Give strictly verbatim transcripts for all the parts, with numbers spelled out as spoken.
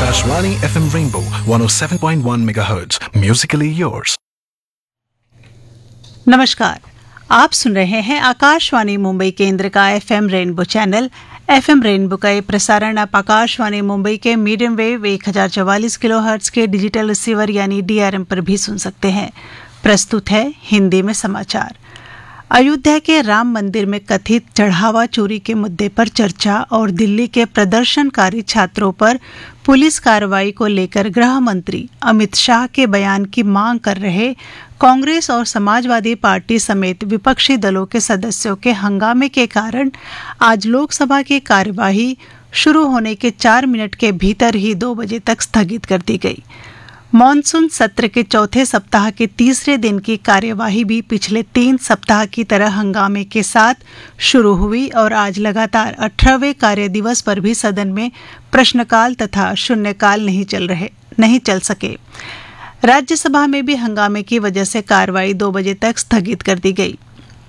Akashvani F M Rainbow one oh seven point one megahertz. Musically yours. नमस्कार, आप सुन रहे हैं आकाशवाणी मुंबई केंद्र का FM rainbow channel. FM rainbow का ये प्रसारण आप आकाशवाणी मुंबई के मीडियम वेव एक हज़ार चवालीस किलोहर्ट्ज के डिजिटल रिसीवर यानी डीआरएम पर भी सुन सकते हैं। प्रस्तुत है हिंदी में समाचार। अयोध्या के राम मंदिर में कथित चढ़ावा चोरी के मुद्दे पर चर्चा और दिल्ली के प्रदर्शनकारी छात्रों पर पुलिस कार्रवाई को लेकर गृह मंत्री अमित शाह के बयान की मांग कर रहे कांग्रेस और समाजवादी पार्टी समेत विपक्षी दलों के सदस्यों के हंगामे के कारण आज लोकसभा की कार्यवाही शुरू होने के चार मिनट के भीतर ही दो बजे तक स्थगित कर दी गई। मॉनसून सत्र के चौथे सप्ताह के तीसरे दिन की कार्यवाही भी पिछले तीन सप्ताह की तरह हंगामे के साथ शुरू हुई और आज लगातार अठारहवें कार्य दिवस पर भी सदन में प्रश्नकाल तथा शून्यकाल नहीं चल रहे नहीं चल सके। राज्यसभा में भी हंगामे की वजह से कार्रवाई दो बजे तक स्थगित कर दी गई।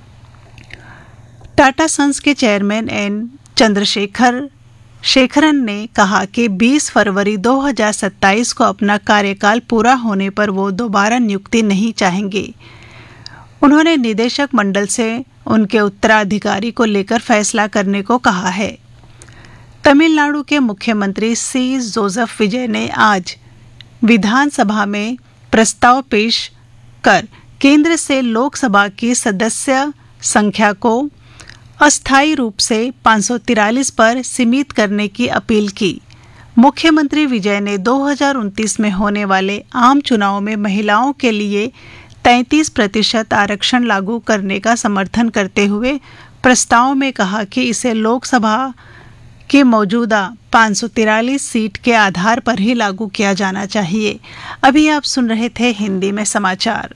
टाटा सन्स के चेयरमैन एन चंद्रशेखर शेखरन ने कहा कि बीस फरवरी दो हज़ार सत्ताईस को अपना कार्यकाल पूरा होने पर वो दोबारा नियुक्ति नहीं चाहेंगे। उन्होंने निदेशक मंडल से उनके उत्तराधिकारी को लेकर फैसला करने को कहा है। तमिलनाडु के मुख्यमंत्री सी जोसेफ विजय ने आज विधानसभा में प्रस्ताव पेश कर केंद्र से लोकसभा की सदस्य संख्या को अस्थायी रूप से पाँच सौ तिरालीस पर सीमित करने की अपील की। मुख्यमंत्री विजय ने दो हज़ार उनतीस में होने वाले आम चुनाव में महिलाओं के लिए तैंतीस प्रतिशत आरक्षण लागू करने का समर्थन करते हुए प्रस्ताव में कहा कि इसे लोकसभा की मौजूदा पाँच सौ तिरालीस सीट के आधार पर ही लागू किया जाना चाहिए। अभी आप सुन रहे थे हिंदी में समाचार।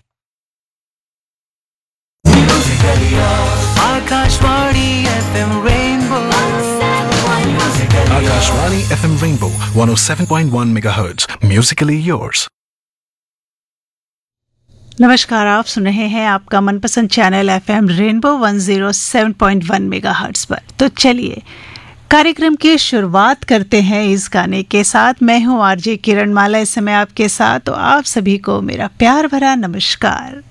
Akashvani FM rainbow Akashvani F M Rainbow one oh seven point one megahertz. Musically yours. नमस्कार, आप सुन रहे हैं आपका मनपसंद channel FM rainbow one oh seven point one megahertz पर। तो चलिए कार्यक्रम की शुरुआत करते हैं इस गाने के साथ। मैं हूं आरजे किरण माला, इस समय आपके साथ। तो आप सभी को मेरा प्यार भरा नमस्कार।